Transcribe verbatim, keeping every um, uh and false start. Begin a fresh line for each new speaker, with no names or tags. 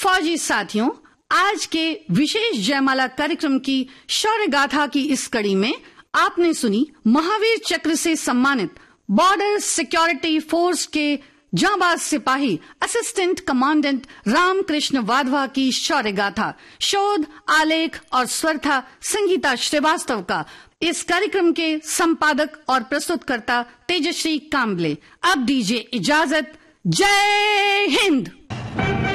फौजी साथियों, आज के विशेष जयमाला कार्यक्रम की शौर्य गाथा की इस कड़ी में आपने सुनी महावीर चक्र से सम्मानित बॉर्डर सिक्योरिटी फोर्स के जांबाज सिपाही असिस्टेंट कमांडेंट रामकृष्ण वाधवा की शौर्य गाथा। शोध, आलेख और स्वर था संगीता श्रीवास्तव का। इस कार्यक्रम के संपादक और प्रस्तुतकर्ता तेजश्री काम्बले। अब दीजिए इजाजत। जय हिंद।